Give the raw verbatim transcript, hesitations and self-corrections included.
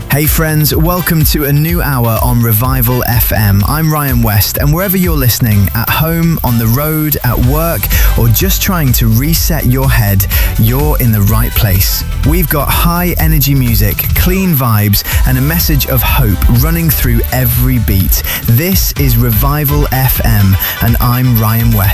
Hey friends, welcome to a new hour on Revival F M. I'm Ryan West, and wherever you're listening, at home, on the road, at work, or just trying to reset your head, you're in the right place. We've got high energy music, clean vibes, and a message of hope running through every beat. This is Revival F M, and I'm Ryan West.